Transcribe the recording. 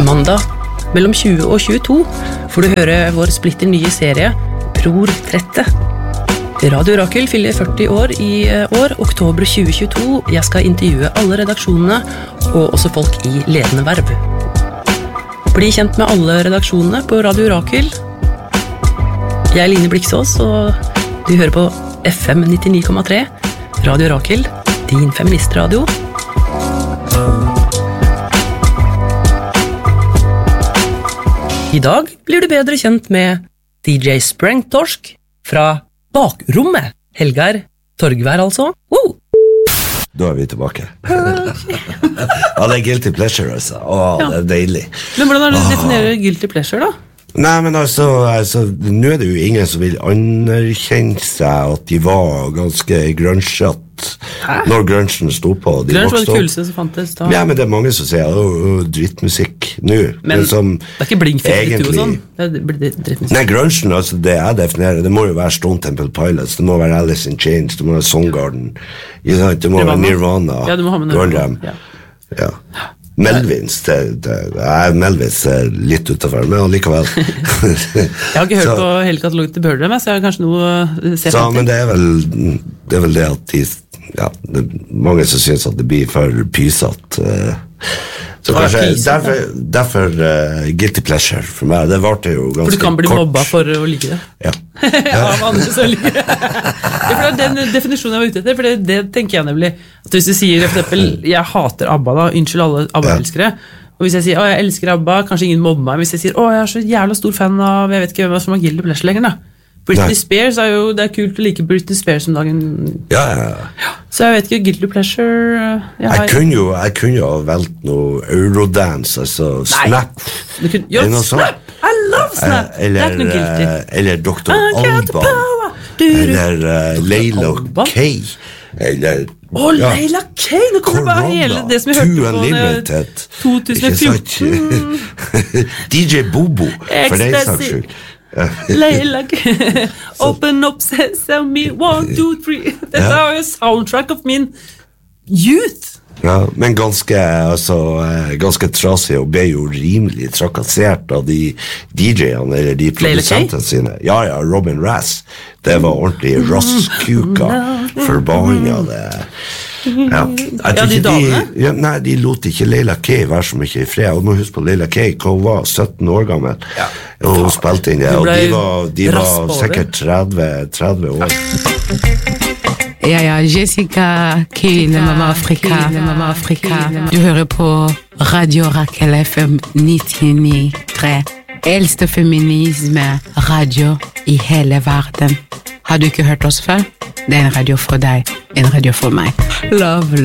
Mandag mellom 20 og 22 får du høre vår splitter nye serie Pror-30. Radio Rakel fyller 40 år i år, oktober 2022. Jeg skal intervjue alle redaksjonene og også folk i ledende verv. Bli kjent med alle redaksjonene på Radio Rakel. Jeg Line Bliksås, og du hører på FM 99,3. Radio Rakel, din feministradio. I dag blir du bedre kjent med DJ Sprengtorsk fra Bakrommet. Helgar Torgvær, altså. Da vi tilbake. Ja, det guilty pleasure, altså. Det deilig. Men hvordan definerer du guilty pleasure, da? Nei, men altså, nå det jo ingen som vil anerkjenne seg at de var ganske grunchete når grunchen stod på. Grunch var det kuleste som fantes da. Ja, men det mange som sier drittmusikk nå. Men som det ikke Blink 52 og sånn? Det drittmusikk. Nei, grunchen, altså det jeg definerer, det må jo være Stone Temple Pilots, det må være Alice in Chains, det må være Soundgarden, det må være Nirvana. Ja, du må ha med Nirvana. Ja. Melvins, Melvins litt utenfor, men allikevel. Jeg har ikke hørt på hele katalogen til Børdem, så jeg har kanskje noe å se frem til. Men det er vel det at det er mange som synes at det blir for pysatt. Så kanskje derfor guilty pleasure for meg, det varte jo ganske kort. For du kan bli mobba for å like det? Ja. Av andre som liker det. For det er den definisjonen jeg var ute etter, for det tenker jeg nemlig, at hvis du sier for eksempel, jeg hater ABBA da, unnskyld alle ABBA-elskere, og hvis jeg sier, jeg elsker ABBA, kanskje ingen mobber meg, hvis jeg sier, jeg er så jævla stor fan av, jeg vet ikke hvem som har guilty pleasure lenger da. Britney Spears jo, det kult å like Britney Spears om dagen. Ja. Så jeg vet ikke, guilty pleasure jeg kunne jo ha valgt noe Eurodance, altså Snap. Snap, I love Snap. Det ikke noe guilty. Eller Dr. Alban. Eller Layla K. Eller Layla K, nå kommer bare hele det som jeg hørte på 2014. DJ Bobo, for det saks skyld. Layla Open up Sesame 1, 2, 3. Dette jo soundtrack of min youth. Ja, men ganske trasig og ble jo rimelig trakassert av de DJ-ene eller de produsentene sine. Ja, Robin Rass. Det var ordentlig Ross-kuka forbannet av det. De damene? Nei, de lot ikke Layla K være så mye i fred. Og må huske på Layla K, hun var 17 år gammel og hun spilte inn det, og de var sikkert 30 år. Jessica Kine, Mamma Afrika. Du hører på Radio Rakel FM 99.3. Eldste feminisme radio i hele verden. Har du ikke hørt oss før? Det en radio for deg, en radio for meg. Love.